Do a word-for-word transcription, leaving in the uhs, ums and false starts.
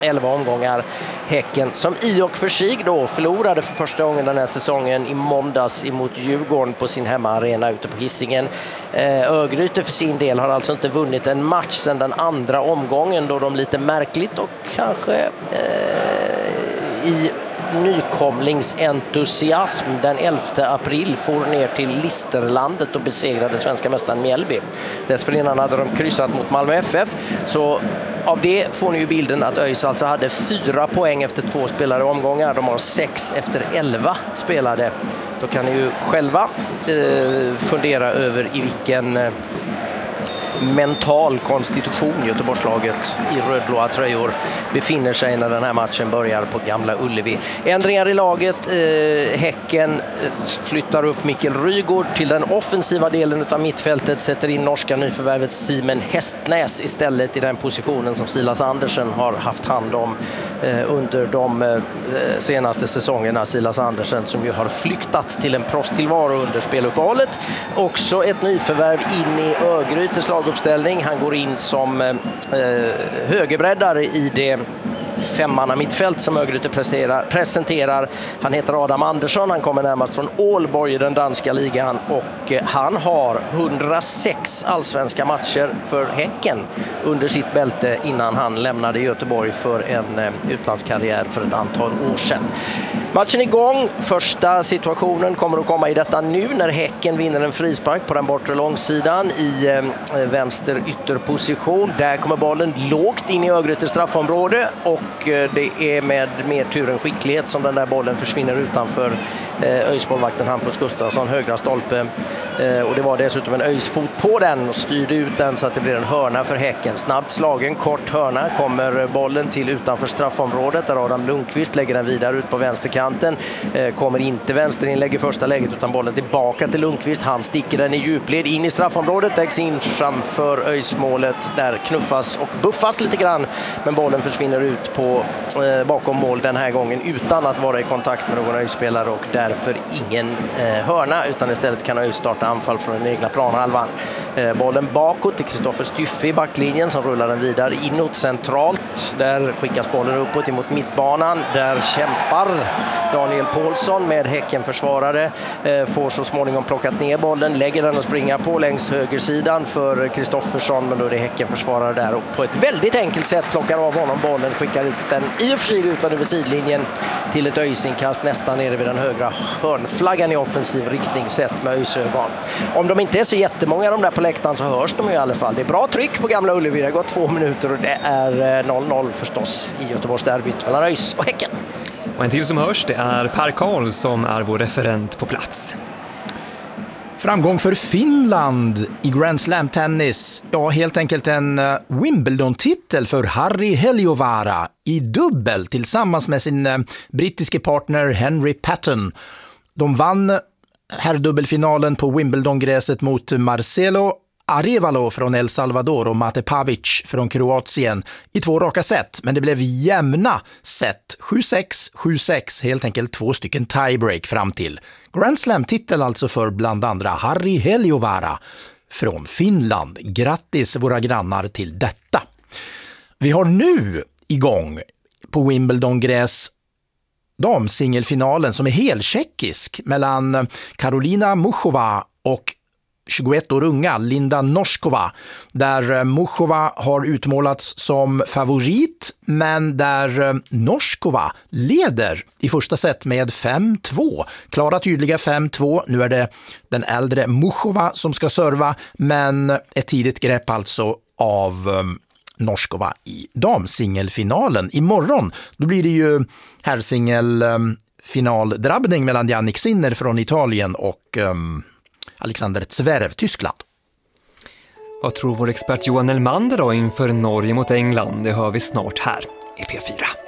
elva omgångar. Häcken som i och för sig då förlorade för första gången den här säsongen i måndags emot Djurgården på sin hemmaarena ute på Hisingen. Örgryte för sin del har alltså inte vunnit en match sedan den andra omgången då de lite märkligt och kanske eh, i nykomlingsentusiasm den elfte april for ner till Listerlandet och besegrade svenska mästaren Mjällby. Dessförinnan hade de kryssat mot Malmö F F, så av det får ni ju bilden att ÖIS alltså hade fyra poäng efter två spelade omgångar. De har sex efter elva spelade. Då kan ni ju själva eh, fundera över i vilken eh, mental konstitution Göteborgslaget i rödblåa tröjor befinner sig när den här matchen börjar på Gamla Ullevi. Ändringar i laget. Eh, häcken flyttar upp Mikkel Rygård till den offensiva delen av mittfältet, sätter in norska nyförvärvet Simen Hästnäs istället i den positionen som Silas Andersen har haft hand om eh, under de eh, senaste säsongerna. Silas Andersen som ju har flyktat till en proffstillvaro under speluppehållet. Också ett nyförvärv in i Örgrytes laguppställning. Han går in som eh, högerbreddare i det femmanna mittfält som Örgryte presenterar. Han heter Adam Andersson, han kommer närmast från Ålborg i den danska ligan och han har hundrasex allsvenska matcher för Häcken under sitt bälte innan han lämnade Göteborg för en utlandskarriär för ett antal år sedan. Matchen är igång. Första situationen kommer att komma i detta nu när Häcken vinner en frispark på den bortre långsidan i eh, vänster ytterposition. Där kommer bollen lågt in i Örgrytes straffområde och eh, det är med mer tur än skicklighet som den där bollen försvinner utanför eh, ÖIS-målvakten Hampus Gustafsson, högra stolpe. Eh, och det var dessutom en ÖIS-fot på den och styrde ut den så att det blir en hörna för Häcken. Snabbt slagen, kort hörna, kommer bollen till utanför straffområdet där Adam Lundqvist lägger den vidare ut på vänsterkanten. Kommer inte vänsterinlägg i första läget utan bollen tillbaka till Lundqvist. Han sticker den i djupled in i straffområdet, läggs in framför ÖIS-målet. Där knuffas och buffas lite grann, men bollen försvinner ut på eh, bakom mål den här gången utan att vara i kontakt med någon ÖIS-spelare och därför ingen eh, hörna, utan istället kan ÖIS starta anfall från den egna planhalvan. Eh, bollen bakåt till Kristoffer Styffe i backlinjen som rullar den vidare inåt centralt. Där skickas bollen uppåt emot mittbanan. Där kämpar Daniel Paulsson med Häcken-försvarare, eh, får så småningom plockat ner bollen, lägger den och springer på längs högersidan för Kristoffersson, men då är det Häcken-försvarare där och på ett väldigt enkelt sätt plockar av honom bollen, skickar ut den i och för sig utan över sidlinjen till ett ÖIS-inkast nästan nere vid den högra hörnflaggan i offensiv riktning sett med ÖIS-ögon. Om de inte är så jättemånga de där på läktaren så hörs de i alla fall. Det är bra tryck på Gamla Ullevi, det har gått två minuter och det är noll noll förstås i Göteborgs derbyt mellan ÖIS och Häcken. Och en till som hörs, det är Per Karl som är vår referent på plats. Framgång för Finland i Grand Slam tennis. Ja, helt enkelt en Wimbledon-titel för Harri Heliövaara i dubbel tillsammans med sin brittiske partner Henry Patton. De vann herrdubbelfinalen på Wimbledon-gräset mot Marcelo Arevalo från El Salvador och Mate Pavic från Kroatien i två raka set, men det blev jämna set, sju sex, sju sex, helt enkelt två stycken tiebreak fram till. Grand Slam-titel alltså för bland andra Harri Heliövaara från Finland. Grattis våra grannar till detta. Vi har nu igång på Wimbledon-gräs damsingelfinalen som är heltjeckisk mellan Karolina Muchova och tjugoett år unga Linda Noskova, där Muchova har utmålats som favorit, men där Noskova leder i första set med fem två. Klara tydliga fem två. Nu är det den äldre Muchova som ska serva, men ett tidigt grepp alltså av um, Noskova i damsingelfinalen. Imorgon då blir det ju herrsingel um, finaldrabbning mellan Jannik Sinner från Italien och um, Alexander Zverev, Tyskland. Vad tror vår expert Johan Elmander då inför Norge mot England? Det hör vi snart här i P fyra.